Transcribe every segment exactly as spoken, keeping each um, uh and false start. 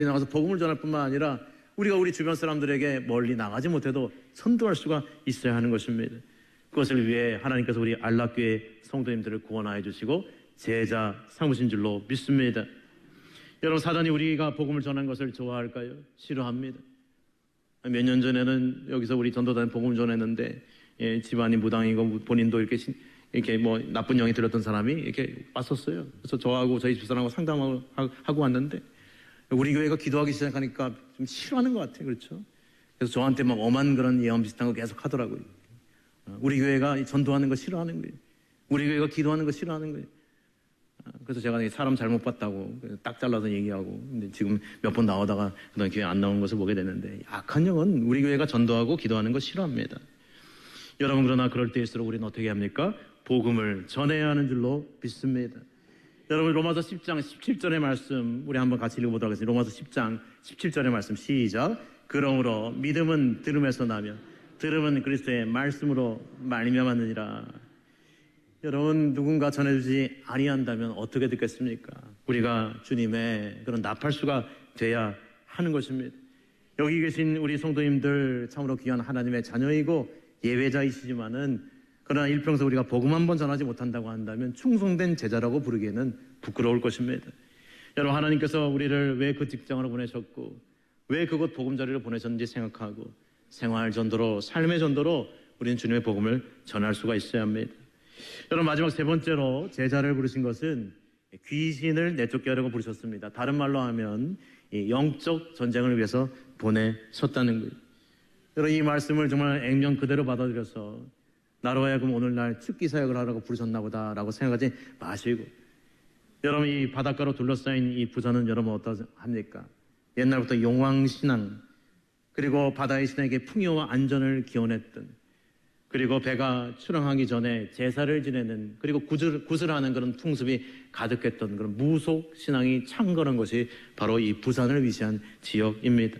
나가서 복음을 전할 뿐만 아니라 우리가 우리 주변 사람들에게 멀리 나가지 못해도 선도할 수가 있어야 하는 것입니다. 그것을 위해 하나님께서 우리 안락교회 성도님들을 구원하여 주시고 제자 삼으신 줄로 믿습니다. 여러분, 사단이 우리가 복음을 전하는 것을 좋아할까요? 싫어합니다. 몇 년 전에는 여기서 우리 전도단 복음을 전했는데 예, 집안이 무당이고 본인도 이렇게 이렇게 뭐 나쁜 영이 들었던 사람이 이렇게 왔었어요. 그래서 저하고 저희 집사람하고 상담하고 하고 왔는데 우리 교회가 기도하기 시작하니까 좀 싫어하는 것 같아요. 그렇죠? 그래서 저한테 막 엄한 그런 예언 비슷한 거 계속 하더라고요. 우리 교회가 전도하는 거 싫어하는 거예요. 우리 교회가 기도하는 거 싫어하는 거예요. 그래서 제가 사람 잘못 봤다고 딱 잘라서 얘기하고, 근데 지금 몇 번 나오다가 그다음 교회 안 나온 것을 보게 되는데, 악한 영은 우리 교회가 전도하고 기도하는 거 싫어합니다. 여러분, 그러나 그럴 때일수록 우리는 어떻게 합니까? 복음을 전해야 하는 줄로 믿습니다. 여러분, 로마서 십 장 십칠 절의 말씀 우리 한번 같이 읽어보도록 하겠습니다. 로마서 십 장 십칠 절의 말씀 시작. 그러므로 믿음은 들음에서 나며 들음은 그리스도의 말씀으로 말미암았느니라. 여러분, 누군가 전해주지 아니한다면 어떻게 듣겠습니까? 우리가 주님의 그런 나팔수가 돼야 하는 것입니다. 여기 계신 우리 성도님들 참으로 귀한 하나님의 자녀이고 예배자이시지만은, 그러나 일평소 우리가 복음 한 번 전하지 못한다고 한다면 충성된 제자라고 부르기에는 부끄러울 것입니다. 여러분, 하나님께서 우리를 왜 그 직장으로 보내셨고 왜 그곳 보금자리를 보내셨는지 생각하고 생활 전도로, 삶의 전도로 우리는 주님의 복음을 전할 수가 있어야 합니다. 여러분, 마지막 세 번째로 제자를 부르신 것은 귀신을 내쫓게 하려고 부르셨습니다. 다른 말로 하면 영적 전쟁을 위해서 보내셨다는 거예요. 여러분, 이 말씀을 정말 액면 그대로 받아들여서 나로 하여금 오늘날 축기 사역을 하라고 부르셨나 보다라고 생각하지 마시고, 여러분, 이 바닷가로 둘러싸인 이 부산은 여러분 어떠합니까? 옛날부터 용왕신앙, 그리고 바다의 신에게 풍요와 안전을 기원했던, 그리고 배가 출항하기 전에 제사를 지내는, 그리고 구슬, 구슬하는 그런 풍습이 가득했던 그런 무속 신앙이 창건한 것이 바로 이 부산을 위시한 지역입니다.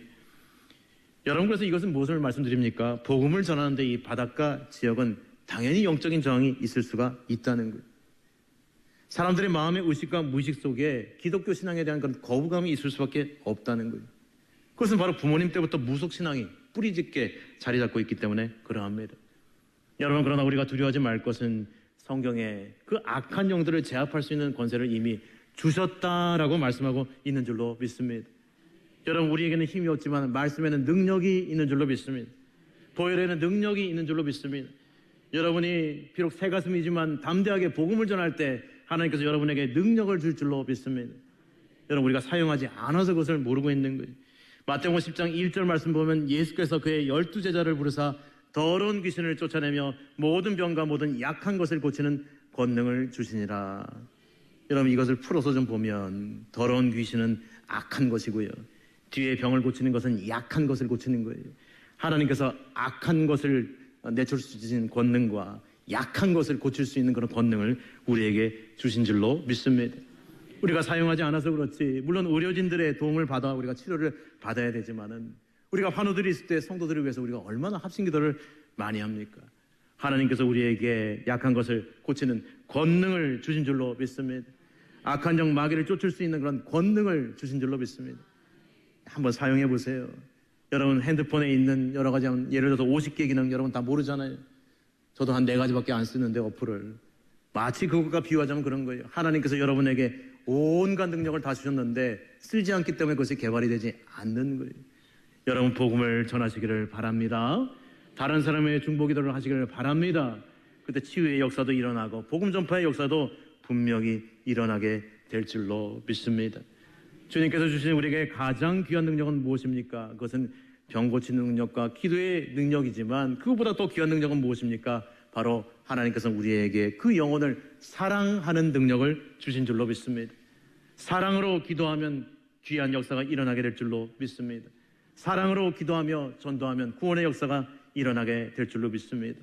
여러분, 그래서 이것은 무엇을 말씀드립니까? 복음을 전하는데 이 바닷가 지역은 당연히 영적인 저항이 있을 수가 있다는 거예요. 사람들의 마음의 의식과 무의식 속에 기독교 신앙에 대한 그런 거부감이 있을 수밖에 없다는 거예요. 그것은 바로 부모님 때부터 무속 신앙이 뿌리 짙게 자리 잡고 있기 때문에 그러합니다. 여러분, 그러나 우리가 두려워하지 말 것은 성경에 그 악한 영들을 제압할 수 있는 권세를 이미 주셨다라고 말씀하고 있는 줄로 믿습니다. 여러분, 우리에게는 힘이 없지만 말씀에는 능력이 있는 줄로 믿습니다. 보혈에는 능력이 있는 줄로 믿습니다. 여러분이 비록 새 가슴이지만 담대하게 복음을 전할 때 하나님께서 여러분에게 능력을 줄 줄로 믿습니다. 여러분, 우리가 사용하지 않아서 그것을 모르고 있는 거예요. 마태복음 십 장 일 절 말씀 보면 예수께서 그의 열두 제자를 부르사 더러운 귀신을 쫓아내며 모든 병과 모든 약한 것을 고치는 권능을 주시니라. 여러분, 이것을 풀어서 좀 보면 더러운 귀신은 악한 것이고요, 뒤에 병을 고치는 것은 약한 것을 고치는 거예요. 하나님께서 악한 것을 내줄 수 있는 권능과 약한 것을 고칠 수 있는 그런 권능을 우리에게 주신 줄로 믿습니다. 우리가 사용하지 않아서 그렇지, 물론 의료진들의 도움을 받아 우리가 치료를 받아야 되지만은, 우리가 환우들이 있을 때 성도들을 위해서 우리가 얼마나 합심기도를 많이 합니까? 하나님께서 우리에게 약한 것을 고치는 권능을 주신 줄로 믿습니다. 악한 영 마귀를 쫓을 수 있는 그런 권능을 주신 줄로 믿습니다. 한번 사용해 보세요. 여러분, 핸드폰에 있는 여러 가지, 예를 들어서 오십 개 기능 여러분 다 모르잖아요. 저도 한 네 가지밖에 안 쓰는데 어플을. 마치 그것과 비유하자면 그런 거예요. 하나님께서 여러분에게 온갖 능력을 다 주셨는데 쓰지 않기 때문에 그것이 개발이 되지 않는 거예요. 여러분, 복음을 전하시기를 바랍니다. 다른 사람의 중보기도를 하시기를 바랍니다. 그때 치유의 역사도 일어나고 복음 전파의 역사도 분명히 일어나게 될 줄로 믿습니다. 주님께서 주신 우리에게 가장 귀한 능력은 무엇입니까? 그것은 병 고치는 능력과 기도의 능력이지만 그것보다 더 귀한 능력은 무엇입니까? 바로 하나님께서 우리에게 그 영혼을 사랑하는 능력을 주신 줄로 믿습니다. 사랑으로 기도하면 귀한 역사가 일어나게 될 줄로 믿습니다. 사랑으로 기도하며 전도하면 구원의 역사가 일어나게 될 줄로 믿습니다.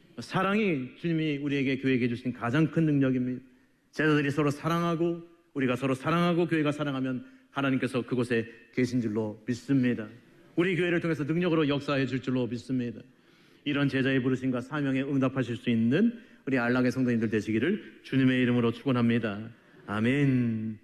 사랑이 주님이 우리에게 교회에게 주신 가장 큰 능력입니다. 제자들이 서로 사랑하고 우리가 서로 사랑하고 교회가 사랑하면 하나님께서 그곳에 계신 줄로 믿습니다. 우리 교회를 통해서 능력으로 역사해 줄 줄로 믿습니다. 이런 제자의 부르심과 사명에 응답하실 수 있는 우리 안락의 성도님들 되시기를 주님의 이름으로 축원합니다. 아멘.